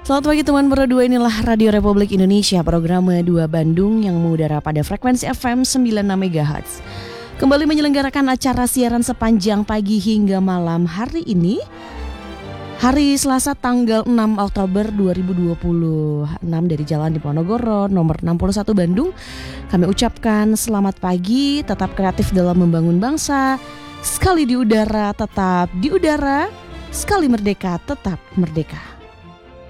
Selamat pagi teman berdua, inilah Radio Republik Indonesia, program 2 Bandung yang mengudara pada frekuensi FM 96 MHz. Kembali menyelenggarakan acara siaran sepanjang pagi hingga malam hari ini, hari Selasa tanggal 6 Oktober 2026 dari Jalan Diponegoro nomor 61 Bandung. Kami ucapkan selamat pagi, tetap kreatif dalam membangun bangsa. Sekali di udara tetap di udara, sekali merdeka tetap merdeka.